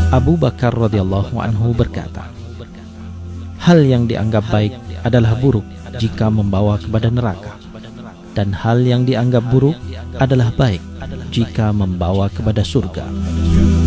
Abu Bakar radhiyallahu anhu berkata, hal yang dianggap baik adalah buruk jika membawa kepada neraka, dan hal yang dianggap buruk adalah baik jika membawa kepada surga.